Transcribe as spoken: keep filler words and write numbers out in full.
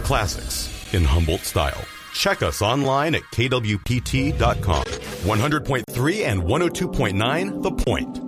Classics in Humboldt style. Check us online at K W P T dot com. one hundred point three and one oh two point nine The Point.